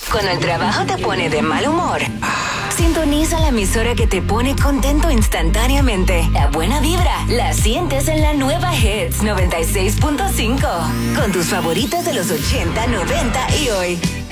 Cuando el trabajo te pone de mal humor, sintoniza la emisora que te pone contento instantáneamente. La buena vibra la sientes en la nueva Hits 96.5. Con tus favoritos de los 80, 90 y hoy.